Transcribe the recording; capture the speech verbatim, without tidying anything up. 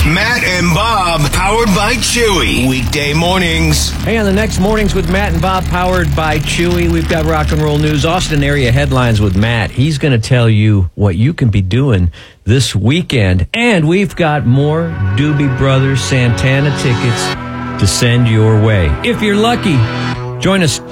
Matt and Bob, powered by Chewy. Weekday mornings. Hey, on the next Mornings with Matt and Bob, powered by Chewy, we've got rock and roll news, Austin area headlines with Matt. He's going to tell you what you can be doing this weekend. And we've got more Doobie Brothers Santana tickets to send your way. If you're lucky, join us